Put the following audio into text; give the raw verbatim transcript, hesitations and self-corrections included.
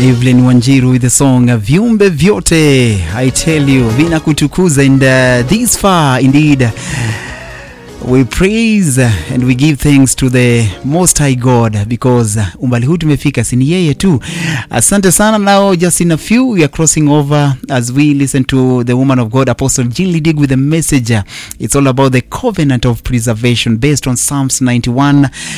Evelyn Wanjiru with the song Viumbe Vyote. I tell you, vina kutukuza, and uh, this far indeed we praise and we give thanks to the Most High God, because umbali huu tumefika si ni yeye tu. Asante sana. Now just in a few we are crossing over as we listen to the woman of God, Apostle Jean Lidig, with a message. It's all about the covenant of preservation based on Psalms ninety-one